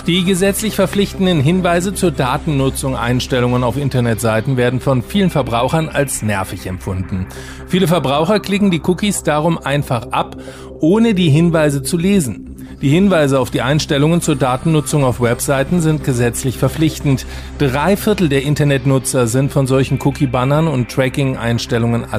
Die gesetzlich verpflichtenden Hinweise zur Datennutzung Einstellungen auf Internetseiten werden von vielen Verbrauchern als nervig empfunden. Viele Verbraucher klicken die Cookies darum einfach ab, ohne die Hinweise zu lesen. Die Hinweise auf die Einstellungen zur Datennutzung auf Webseiten sind gesetzlich verpflichtend. 3/4 der Internetnutzer sind von solchen Cookie-Bannern und Tracking-Einstellungen